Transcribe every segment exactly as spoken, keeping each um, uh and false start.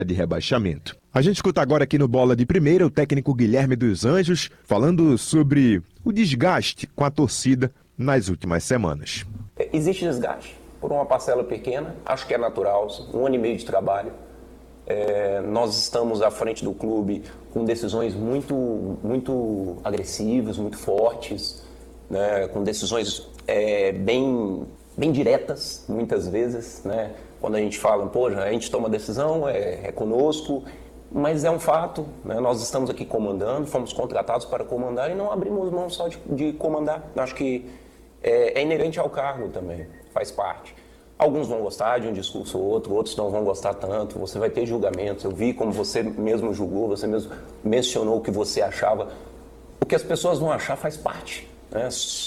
de rebaixamento. A gente escuta agora aqui no Bola de Primeira o técnico Guilherme dos Anjos falando sobre o desgaste com a torcida nas últimas semanas. Existe desgaste por uma parcela pequena, acho que é natural, um ano e meio de trabalho. É, nós estamos à frente do clube com decisões muito, muito agressivas, muito fortes, né, com decisões é, bem, bem diretas, muitas vezes, né? Quando a gente fala, pô, a gente toma decisão, é, é conosco, mas é um fato, né? Nós estamos aqui comandando, fomos contratados para comandar e não abrimos mão só de, de comandar. Acho que é, é inerente ao cargo também, faz parte. Alguns vão gostar de um discurso ou outro, outros não vão gostar tanto, você vai ter julgamentos. Eu vi como você mesmo julgou, você mesmo mencionou o que você achava. O que as pessoas vão achar faz parte, né?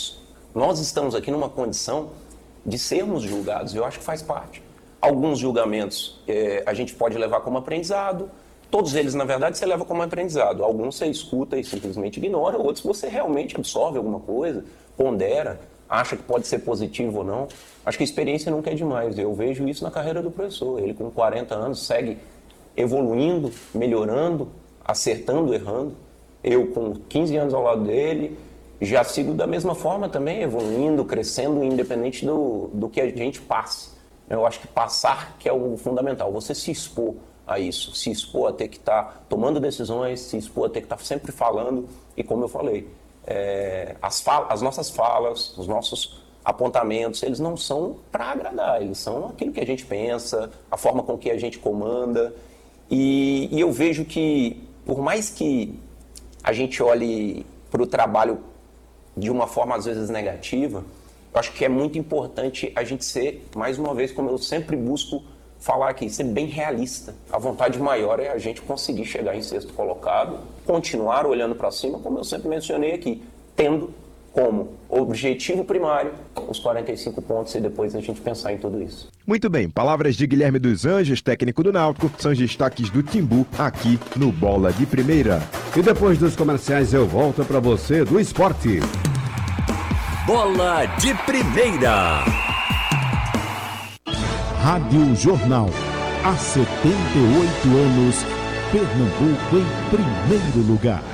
Nós estamos aqui numa condição de sermos julgados, e eu acho que faz parte. Alguns julgamentos é, a gente pode levar como aprendizado, todos eles, na verdade, você leva como aprendizado. Alguns você escuta e simplesmente ignora, outros você realmente absorve alguma coisa, pondera, acha que pode ser positivo ou não. Acho que a experiência nunca é demais. Eu vejo isso na carreira do professor. Ele, com quarenta anos, segue evoluindo, melhorando, acertando, errando. Eu, com quinze anos ao lado dele, já sigo da mesma forma também, evoluindo, crescendo, independente do, do que a gente passe. Eu acho que passar que é o fundamental, você se expor a isso, se expor a ter que estar tá tomando decisões, se expor a ter que estar tá sempre falando, e como eu falei, é, as, fal- as nossas falas, os nossos apontamentos, eles não são para agradar, eles são aquilo que a gente pensa, a forma com que a gente comanda, e, e eu vejo que, por mais que a gente olhe para o trabalho de uma forma às vezes negativa, eu acho que é muito importante a gente ser, mais uma vez, como eu sempre busco falar aqui, ser bem realista. A vontade maior é a gente conseguir chegar em sexto colocado, continuar olhando para cima, como eu sempre mencionei aqui, tendo como objetivo primário os quarenta e cinco pontos e depois a gente pensar em tudo isso. Muito bem, palavras de Guilherme dos Anjos, técnico do Náutico, são os destaques do Timbu aqui no Bola de Primeira. E depois dos comerciais eu volto para você do esporte. Bola de Primeira. Rádio Jornal. Há setenta e oito anos, Pernambuco em primeiro lugar.